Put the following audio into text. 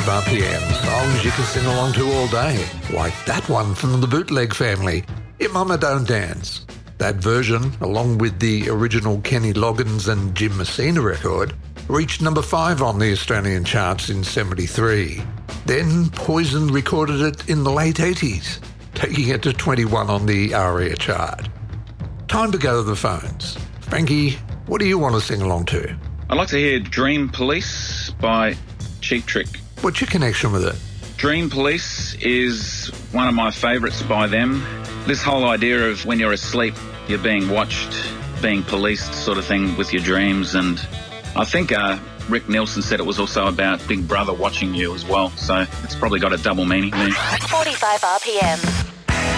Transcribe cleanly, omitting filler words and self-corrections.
RPM, songs you can sing along to all day, like that one from the Bootleg Family, Your Mama Don't Dance. That version, along with the original Kenny Loggins and Jim Messina record, reached number 5 on the Australian charts in 73. Then Poison recorded it in the late 80s, taking it to 21 on the ARIA chart. Time to go to the phones. Frankie, what do you want to sing along to? I'd like to hear Dream Police by Cheap Trick. What's your connection with it? Dream Police is one of my favourites by them. This whole idea of when you're asleep, you're being watched, being policed sort of thing with your dreams. And I think Rick Nielsen said it was also about Big Brother watching you as well. So it's probably got a double meaning there. 45 RPM.